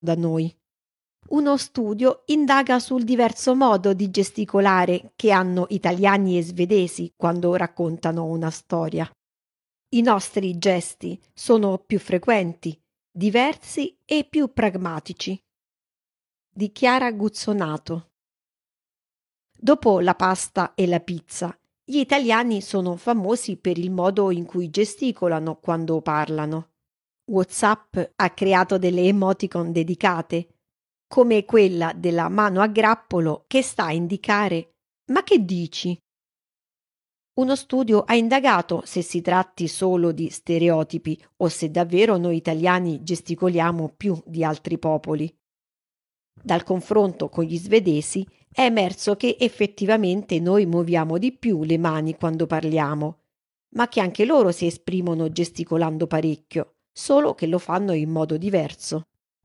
da noi. Uno studio indaga sul diverso modo di gesticolare che hanno italiani e svedesi quando raccontano una storia. I nostri gesti sono più frequenti, diversi e più pragmatici. Di Chiara Guzzonato. Dopo la pasta e la pizza, gli italiani sono famosi per il modo in cui gesticolano quando parlano. WhatsApp ha creato delle emoticon dedicate, come quella della mano a grappolo che sta a indicare «Ma che dici?». Uno studio ha indagato se si tratti solo di stereotipi o se davvero noi italiani gesticoliamo più di altri popoli. Dal confronto con gli svedesi è emerso che effettivamente noi muoviamo di più le mani quando parliamo, ma che anche loro si esprimono gesticolando parecchio, solo che lo fanno in modo diverso.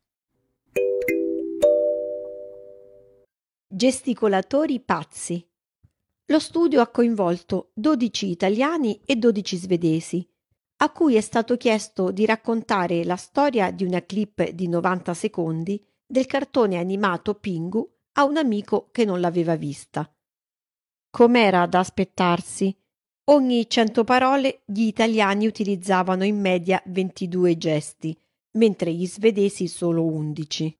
Gesticolatori pazzi. Lo studio ha coinvolto 12 italiani e 12 svedesi, a cui è stato chiesto di raccontare la storia di una clip di 90 secondi del cartone animato Pingu a un amico che non l'aveva vista. Com'era da aspettarsi, ogni 100 parole gli italiani utilizzavano in media 22 gesti, mentre gli svedesi solo 11.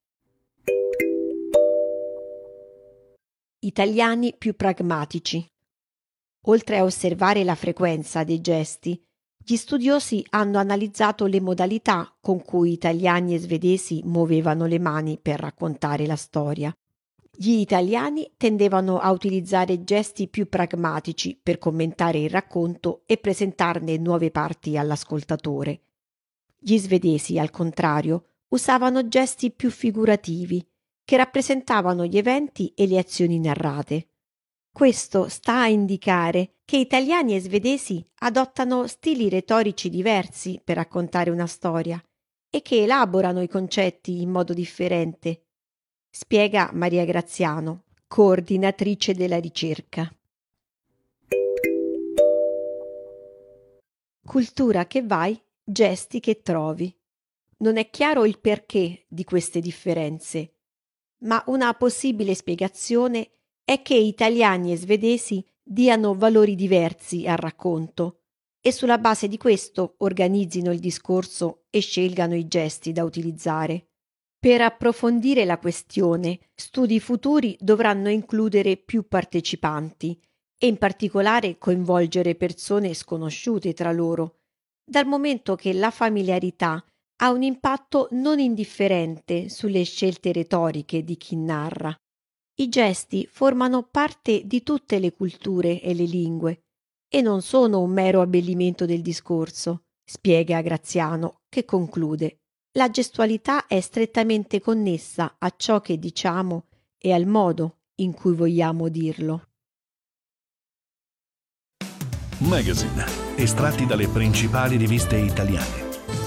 Italiani più pragmatici. Oltre a osservare la frequenza dei gesti, gli studiosi hanno analizzato le modalità con cui italiani e svedesi muovevano le mani per raccontare la storia. Gli italiani tendevano a utilizzare gesti più pragmatici per commentare il racconto e presentarne nuove parti all'ascoltatore. Gli svedesi, al contrario, usavano gesti più figurativi, che rappresentavano gli eventi e le azioni narrate. Questo sta a indicare che italiani e svedesi adottano stili retorici diversi per raccontare una storia e che elaborano i concetti in modo differente, spiega Maria Graziano, coordinatrice della ricerca. Cultura che vai, gesti che trovi. Non è chiaro il perché di queste differenze, ma una possibile spiegazione è che italiani e svedesi diano valori diversi al racconto e sulla base di questo organizzino il discorso e scelgano i gesti da utilizzare. Per approfondire la questione, studi futuri dovranno includere più partecipanti e in particolare coinvolgere persone sconosciute tra loro, dal momento che la familiarità ha un impatto non indifferente sulle scelte retoriche di chi narra. I gesti formano parte di tutte le culture e le lingue e non sono un mero abbellimento del discorso, spiega Graziano, che conclude: la gestualità è strettamente connessa a ciò che diciamo e al modo in cui vogliamo dirlo. Magazine, estratti dalle principali riviste italiane.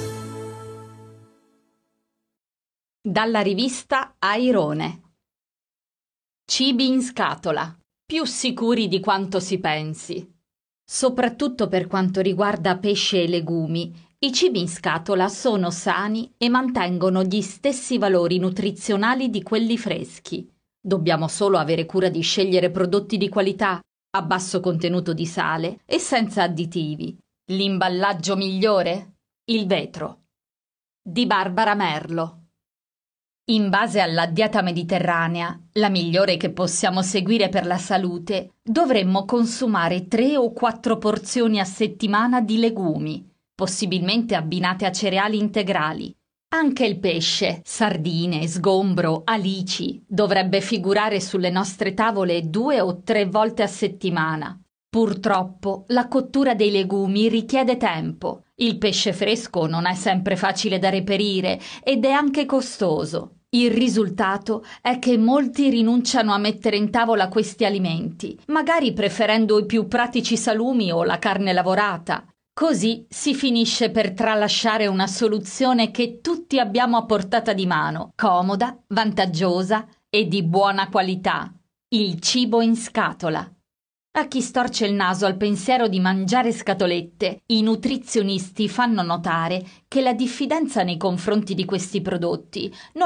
Dalla rivista Airone. Cibi in scatola, più sicuri di quanto si pensi. Soprattutto per quanto riguarda pesce e legumi, i cibi in scatola sono sani e mantengono gli stessi valori nutrizionali di quelli freschi. Dobbiamo solo avere cura di scegliere prodotti di qualità, a basso contenuto di sale e senza additivi. L'imballaggio migliore? Il vetro. Di Barbara Merlo. In base alla dieta mediterranea, la migliore che possiamo seguire per la salute, dovremmo consumare 3 o 4 porzioni a settimana di legumi, possibilmente abbinate a cereali integrali. Anche il pesce, sardine, sgombro, alici, dovrebbe figurare sulle nostre tavole 2 o 3 volte a settimana. Purtroppo, la cottura dei legumi richiede tempo. Il pesce fresco non è sempre facile da reperire ed è anche costoso. Il risultato è che molti rinunciano a mettere in tavola questi alimenti, magari preferendo i più pratici salumi o la carne lavorata. Così si finisce per tralasciare una soluzione che tutti abbiamo a portata di mano, comoda, vantaggiosa e di buona qualità: il cibo in scatola. A chi storce il naso al pensiero di mangiare scatolette, i nutrizionisti fanno notare che la diffidenza nei confronti di questi prodotti